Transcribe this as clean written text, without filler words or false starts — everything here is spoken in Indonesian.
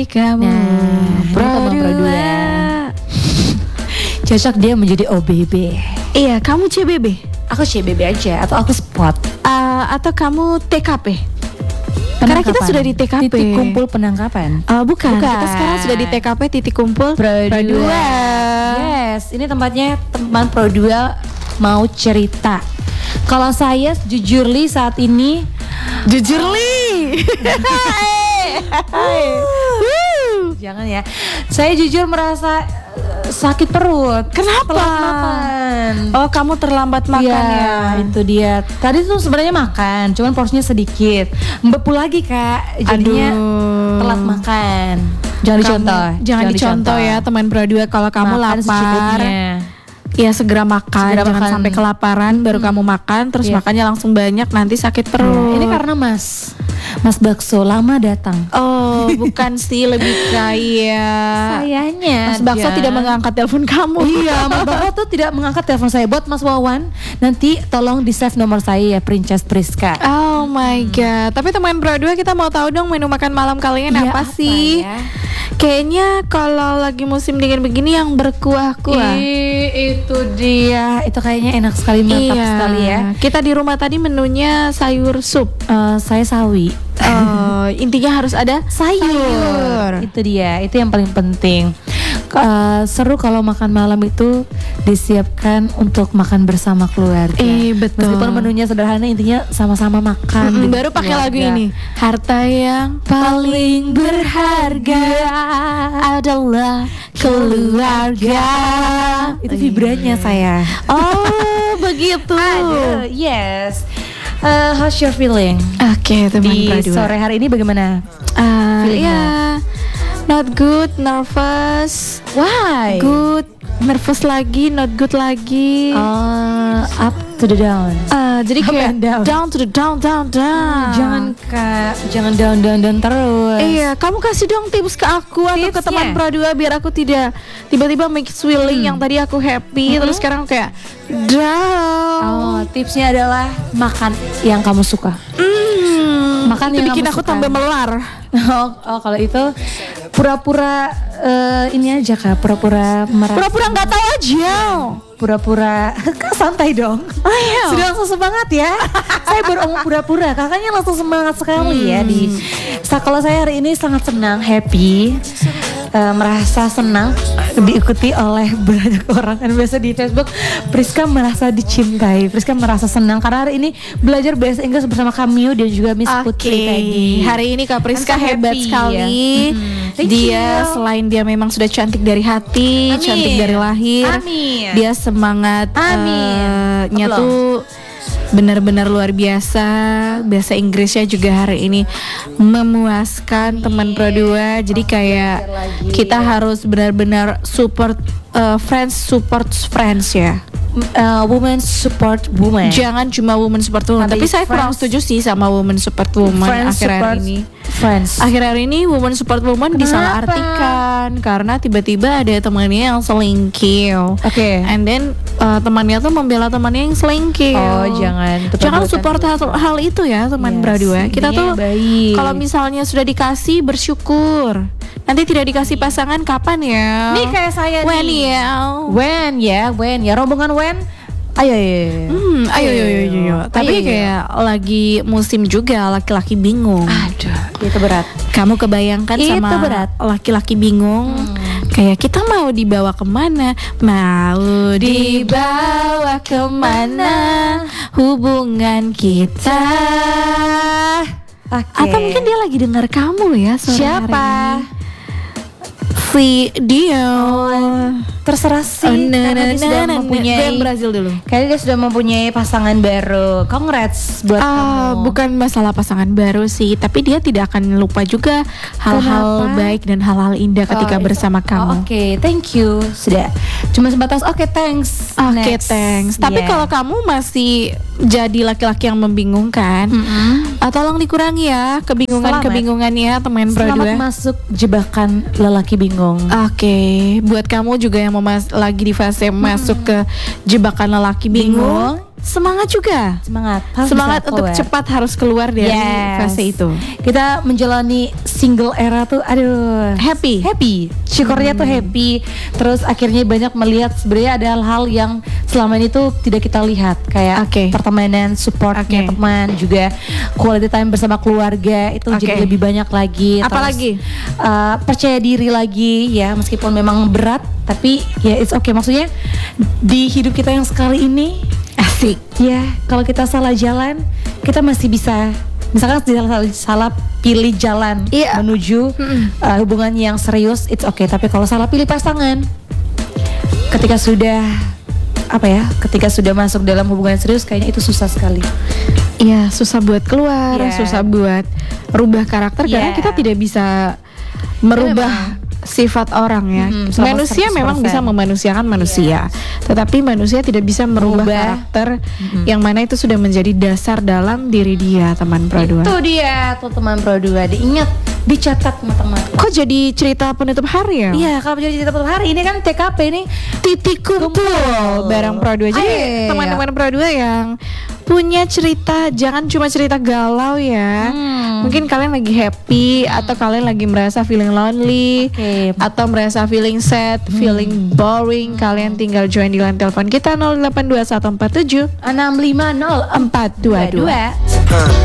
Pilih kamu. Pro 2. Cocok dia menjadi OBB. Iya, kamu CBB. Aku CBB aja atau aku spot. Atau kamu TKP. Karena kita sudah di TKP. Titik kumpul penangkapan. Bukan. Kita sekarang sudah di TKP titik kumpul Pro 2. 2. Yes, ini tempatnya teman Pro 2 mau cerita. Kalau saya jujur Li saat ini Jujur Li. Jangan ya. Saya jujur merasa sakit perut. Kenapa? Telat makan. Oh, kamu terlambat makan ya. Itu dia. Tadi tuh sebenarnya makan, cuman porsinya sedikit. Membepu lagi Kak. Jadinya telat makan. Jangan dicontoh. Jangan dicontoh ya teman Pro 2. Kalau kamu Makan lapar, secukupnya. ya segera makan. Jangan makan. sampai kelaparan baru kamu makan, terus makannya langsung banyak, nanti sakit perut. Ini karena Mas Bakso lama datang. Oh, bukan sih, lebih kayak Sayangnya Mas Bakso tidak mengangkat telepon kamu. Iya, Mas Bakso tuh tidak mengangkat telepon saya. Buat Mas Wawan, nanti tolong di save nomor saya ya, Princess Priska. Oh my god. Tapi teman Pro 2, kita mau tahu dong menu makan malam kalian Iya, apa sih? ya? Kayaknya kalau lagi musim dingin begini yang berkuah-kuah. Itu dia. Itu kayaknya enak sekali, mantap sekali ya. Kita di rumah tadi menunya sayur sup. Saya sawi. Intinya harus ada sayur. Itu dia. Itu yang paling penting. Seru kalau makan malam itu disiapkan untuk makan bersama keluarga. Betul. Meskipun menunya sederhana, intinya sama-sama makan. Baru pakai lagu ini. Harta yang Paling berharga adalah keluarga. Itu vibranya saya. Oh, begitu. Aduh, yes. How's your feeling? Oke, teman Di Pro 2. sore hari ini bagaimana? Ya, not good, nervous. Why? Good, nervous lagi, not good lagi. Up to the down. Jadi Up kayak and down. down to the down. Jangan Kak, jangan down terus. Iya, kamu kasih dong tips ke aku atau ke Tipsnya? teman Pro 2 biar aku tidak tiba-tiba make feeling yang tadi aku happy terus sekarang kayak down. Tipsnya adalah makan yang kamu suka. Makan Itu yang bikin kamu aku suka. tambah melar. Kalau itu pura-pura ini aja Kak, pura-pura merasa. Pura-pura nggak tahu aja. Pura-pura Kak, santai dong. Ayo. Sudah langsung semangat ya. Saya baru ngomong pura-pura, kakaknya langsung semangat sekali ya kalau saya hari ini sangat senang, happy, merasa senang diikuti oleh banyak orang. Kan biasa di Facebook Priska merasa dicintai, Priska merasa senang karena hari ini belajar bahasa Inggris bersama Kamio dan juga Miss Putri tadi. Hari ini Kak Priska Kan hebat happy, sekali. Thank Dia you. selain dia memang sudah cantik dari hati, Amin. cantik dari lahir. Amin. Dia semangat nya Belum. tuh benar-benar luar biasa. Bahasa Inggrisnya juga hari ini memuaskan teman Pro 2. Jadi kayak kita harus benar-benar support friends ya. Women support women. Jangan cuma women support women. Tapi saya kurang setuju sih sama women support woman Friends akhir-akhir support ini. Friends. Akhir-akhir ini woman support woman disalahartikan karena tiba-tiba ada temannya yang selingkuh. Oke. And then temannya tuh membela temannya yang selingkuh. Oh, jangan. Jangan support hal itu ya teman Pro 2. Kita tuh kalau misalnya sudah dikasih bersyukur. Nanti tidak dikasih pasangan kapan ya? Nih kayak saya When nih. ya? When ya, rombongan when. Ayo. Ayo. Tapi kayak lagi musim juga laki-laki bingung. Aduh, itu berat. Kamu kebayangkan Itu sama berat. laki-laki bingung? Kayak kita mau dibawa kemana? Mau dibawa kemana hubungan kita? Atau mungkin dia lagi dengar kamu ya sore Siapa? hari ini. Si Dio. Terserah sih, karena dia sudah mempunyai Brazil dulu. Kayaknya dia sudah mempunyai pasangan baru. Congrats buat kamu. Bukan masalah pasangan baru sih, tapi dia tidak akan lupa juga hal-hal Kenapa? baik dan hal-hal indah ketika bersama kamu. Oke, thank you. Sudah. Cuma sebatas thanks. Oke, Next. thanks. Tapi Yeah. kalau kamu masih jadi laki-laki yang membingungkan, tolong dikurangi ya kebingungannya teman Pro 2. Selamat masuk jebakan lelaki bingung. Oke, buat kamu juga yang lagi di fase masuk ke jebakan lelaki bingung, semangat juga. Semangat untuk cepat harus keluar dari fase itu. Kita menjalani single era tuh aduh happy. Syukurnya tuh happy. Terus akhirnya banyak melihat sebenarnya ada hal-hal yang selama ini tuh tidak kita lihat kayak pertemanan, supportnya teman, juga quality time bersama keluarga itu jadi lebih banyak lagi. Apalagi percaya diri lagi ya, meskipun memang berat tapi ya it's okay. Maksudnya di hidup kita yang sekali ini asik ya, kalau kita salah jalan kita masih bisa, misalkan salah pilih jalan menuju hubungan yang serius, it's okay. Tapi kalau salah pilih pasangan, ketika sudah masuk dalam hubungan serius, kayaknya itu susah sekali. Iya, susah buat keluar, susah buat rubah karakter karena kita tidak bisa merubah sifat orang ya. Manusia 100%. Memang bisa memanusiakan manusia, tetapi manusia tidak bisa merubah karakter yang mana itu sudah menjadi dasar dalam diri dia, teman Pro 2. Itu dia tuh teman Pro 2, diingat, dicatat teman-teman. Kok jadi cerita penutup hari ya? Iya, kalau jadi cerita penutup hari ini kan TKP ini titik kumpul bareng Pro 2. Jadi teman-teman Pro 2 yang punya cerita, jangan cuma cerita galau ya. Mungkin kalian lagi happy atau kalian lagi merasa feeling lonely atau merasa feeling sad, feeling boring, kalian tinggal join di line telepon kita 082147 650 422.